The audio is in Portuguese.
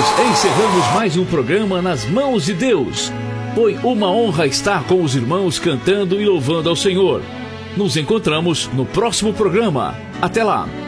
encerramos mais um programa nas mãos de Deus. Foi uma honra estar com os irmãos cantando e louvando ao Senhor. Nos encontramos no próximo programa. Até lá!